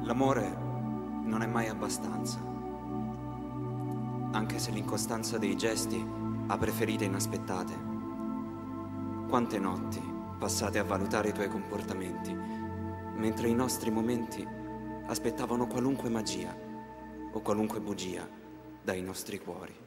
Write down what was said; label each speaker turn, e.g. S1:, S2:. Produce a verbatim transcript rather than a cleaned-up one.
S1: L'amore non è mai abbastanza, anche se l'incostanza dei gesti ha preferite inaspettate. Quante notti passate a valutare i tuoi comportamenti, mentre i nostri momenti aspettavano qualunque magia o qualunque bugia dai nostri cuori.